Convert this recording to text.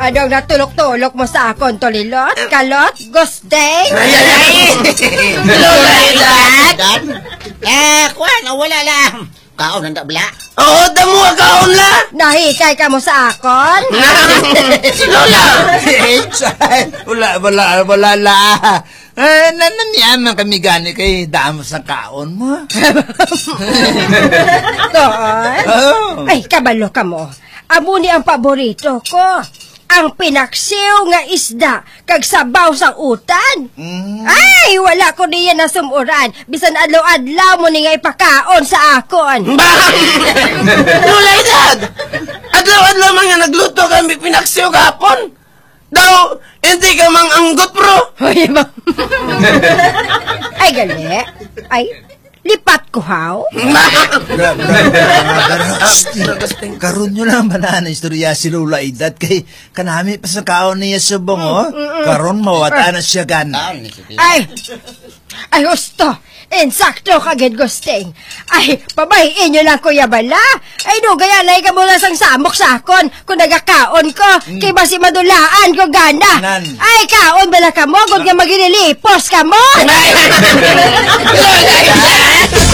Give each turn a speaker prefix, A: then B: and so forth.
A: Anong natulok-tulok mo sa akon, Tolilot? Kalot? Gusteng?
B: Lola Edad? Kuwan, wala lang. Kaon nanda bala.
C: Oo, damo kaon la.
A: Nahikay ka mo sa akon?
C: Lola! Wala la. Nananyaman kami gani kay damo sa kaon mo.
A: Doon?
C: Oh.
A: Ay, kabalo ka mo. Amo ni ang paborito ko. Ang pinaksiw nga isda kag sabaw sa utan. Ay, wala ko niya na sumuran. Bisan adlaw-adlaw mo ni nga ipakaon sa akon.
C: Lola Edad! Adlaw-adlaw man nga nagluto kami pinaksiw kahapon. Daw, hindi ka mang anggot, bro.
A: Hoy, ba? Ay, gali. Ay, lipat ko, haw.
D: Karon nyo lang ba na istorya si Lola Edad kay kanami pa sa kaon niya subong, oh. Karon mawata na siya gan.
A: Ay, gusto. Insakto kagad, Gusteng. Ay, pabahiin nyo lang, Kuya Bala. Ay, gaya na ka mula sang samok sa akon kung nagakaon ko. Kay basi madulaan ko gana. Ay, kaon bala ka mo kung ka maginilipos ka mo.